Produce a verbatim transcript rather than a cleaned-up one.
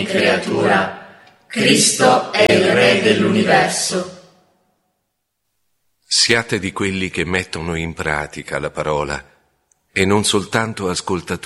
creatura. Cristo è il Re dell'universo. Siate di quelli che mettono in pratica la parola e non soltanto ascoltatori